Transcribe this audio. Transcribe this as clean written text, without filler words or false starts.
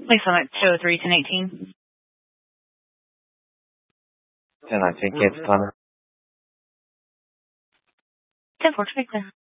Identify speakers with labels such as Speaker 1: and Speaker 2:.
Speaker 1: Please select 203, 1018.
Speaker 2: 1019, cancel timer.
Speaker 1: 10-4, clear.